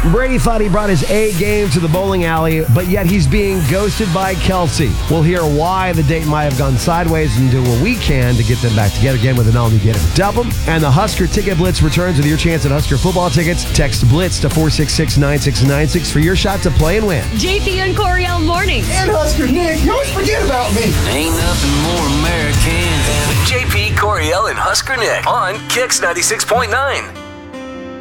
Brady thought he brought his A game to the bowling alley, but yet he's being ghosted by Kelsey. We'll hear why the date might have gone sideways and do what we can to get them back together again with an all-new Get It Dub 'em. And the Husker Ticket Blitz returns with your chance at Husker football tickets. Text BLITZ to 466-9696 for your shot to play and win. JP and Coriel mornings. And Husker Nick, you always forget about me. Ain't nothing more American than JP, Coriel, and Husker Nick on Kicks 96.9.